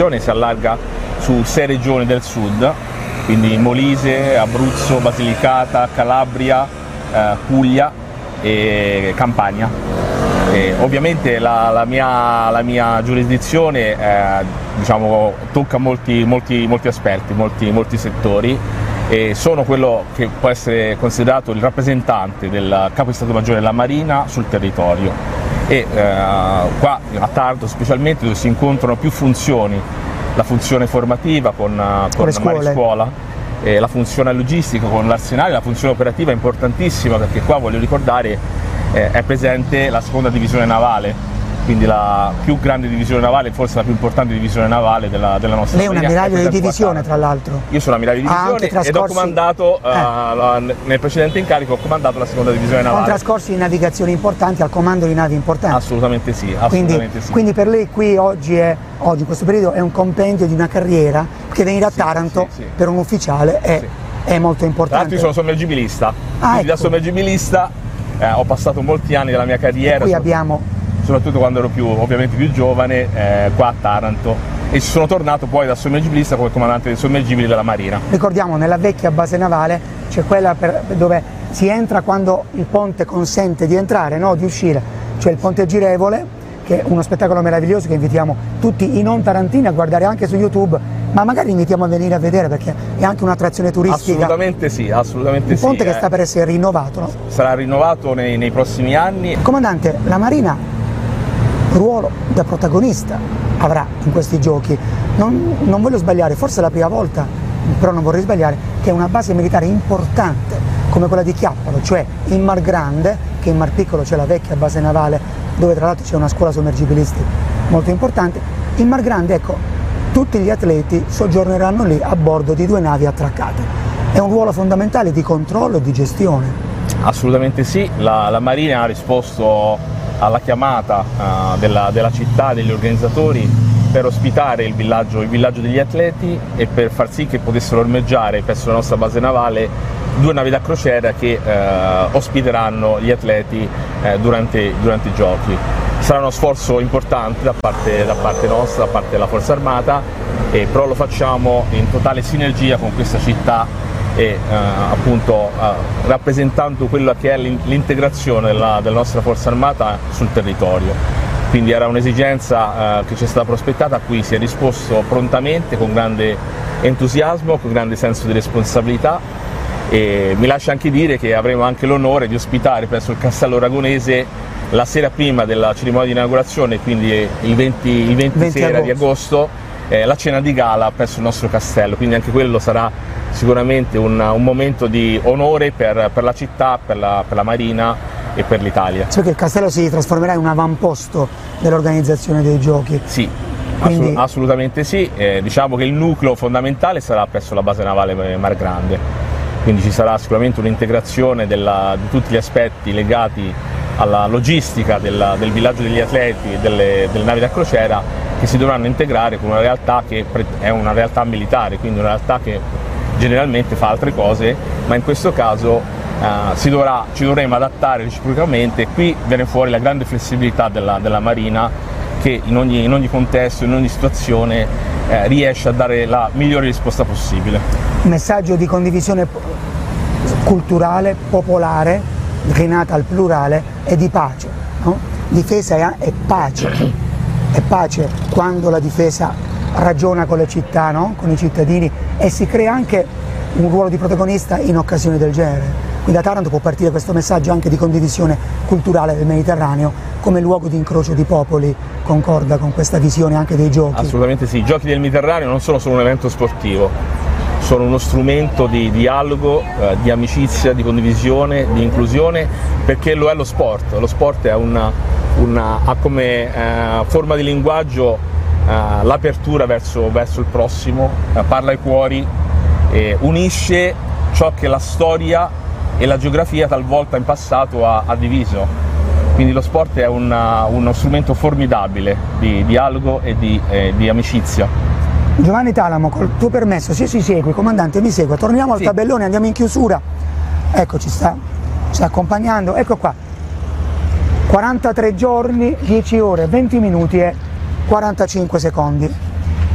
giurisdizione si allarga su 6 regioni del sud, quindi Molise, Abruzzo, Basilicata, Calabria, Puglia e Campania. Ovviamente la mia giurisdizione diciamo, tocca molti aspetti, molti settori, e sono quello che può essere considerato il rappresentante del Capo di Stato Maggiore della Marina sul territorio, e qua a Taranto specialmente, dove si incontrano più funzioni, la funzione formativa con Mariscuola, la funzione logistica con l'Arsenale, la funzione operativa è importantissima, perché qua voglio ricordare è presente la seconda divisione navale, quindi la più grande divisione navale, forse la più importante divisione navale della nostra Lei è un ammiraglio di divisione, tra l'altro. Io sono ammiraglio di divisione ed ho comandato, nel precedente incarico ho comandato la seconda divisione navale. Con trascorsi di navigazione importanti, al comando di navi importanti. Assolutamente sì, Quindi per lei qui oggi, in questo periodo, è un compendio di una carriera, che venire a Taranto per un ufficiale è molto importante. Tra l'altro io sono sommergibilista, quindi ecco. da sommergibilista ho passato molti anni della mia carriera. E qui abbiamo, soprattutto quando ero ovviamente più giovane, qua a Taranto, e ci sono tornato poi da sommergibilista come comandante dei sommergibili della Marina. Ricordiamo, nella vecchia base navale c'è quella dove si entra quando il ponte consente di entrare, no? Di uscire, cioè il ponte girevole, che è uno spettacolo meraviglioso che invitiamo tutti i non tarantini a guardare anche su YouTube, ma magari invitiamo a venire a vedere, perché è anche un'attrazione turistica. Assolutamente sì, assolutamente un ponte che sta per essere rinnovato, no? Sarà rinnovato nei prossimi anni. Comandante, la Marina ruolo da protagonista avrà in questi giochi. Non voglio sbagliare, forse è la prima volta, però non vorrei sbagliare, che è una base militare importante come quella di Chiappalo, cioè in Mar Grande, che in Mar Piccolo c'è la vecchia base navale, dove tra l'altro c'è una scuola sommergibilisti molto importante. In Mar Grande, ecco, tutti gli atleti soggiorneranno lì a bordo di 2 navi attraccate. È un ruolo fondamentale di controllo e di gestione. Assolutamente sì, la Marina ha risposto alla chiamata della città, degli organizzatori, per ospitare il villaggio degli atleti e per far sì che potessero ormeggiare presso la nostra base navale 2 navi da crociera che ospiteranno gli atleti durante i giochi. Sarà uno sforzo importante da parte nostra, da parte della Forza Armata, però lo facciamo in totale sinergia con questa città e appunto rappresentando quella che è l'integrazione della nostra Forza Armata sul territorio. Quindi era un'esigenza che ci è stata prospettata, a cui si è risposto prontamente, con grande entusiasmo, con grande senso di responsabilità, e mi lascia anche dire che avremo anche l'onore di ospitare presso il Castello Ragonese la sera prima della cerimonia di inaugurazione, quindi il 20 sera di agosto, la cena di gala presso il nostro castello, quindi anche quello sarà sicuramente un momento di onore per la città, per la Marina e per l'Italia. So che il castello si trasformerà in un avamposto dell'organizzazione dei giochi. Sì, quindi assolutamente sì, diciamo che il nucleo fondamentale sarà presso la base navale Mar Grande, quindi ci sarà sicuramente un'integrazione di tutti gli aspetti legati alla logistica del villaggio degli atleti e delle navi da crociera, che si dovranno integrare con una realtà che è una realtà militare, quindi una realtà che generalmente fa altre cose, ma in questo caso ci dovremo adattare reciprocamente. Qui viene fuori la grande flessibilità della Marina, che in ogni contesto, in ogni situazione riesce a dare la migliore risposta possibile. Un messaggio di condivisione culturale, popolare, rinata al plurale, e di pace, no? Difesa è pace, è pace quando la difesa ragiona con le città, no? Con i cittadini, e si crea anche un ruolo di protagonista in occasioni del genere. Quindi da Taranto può partire questo messaggio anche di condivisione culturale del Mediterraneo come luogo di incrocio di popoli. Concorda con questa visione anche dei giochi? Assolutamente sì, i giochi del Mediterraneo non sono solo un evento sportivo, sono uno strumento di dialogo, di amicizia, di condivisione, di inclusione, perché lo è lo sport. Lo sport ha come forma di linguaggio l'apertura verso il prossimo, parla ai cuori, unisce ciò che la storia e la geografia talvolta in passato ha diviso. Quindi lo sport è uno strumento formidabile di dialogo e di amicizia. Giovanni Talamo, col tuo permesso, se ci segui, comandante mi segua, torniamo al tabellone, andiamo in chiusura. Ecco, ci sta accompagnando, ecco qua, 43 giorni, 10 ore, 20 minuti e 45 secondi.